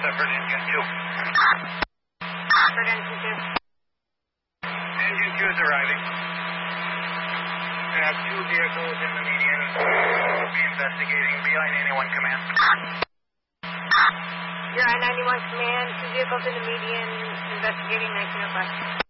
Separate engine 2. Separate engine 2. Engine 2 is arriving. We have 2 vehicles in the median. We'll be investigating. BI-91 command. You're I-91 command. 2 vehicles in the median investigating 1905.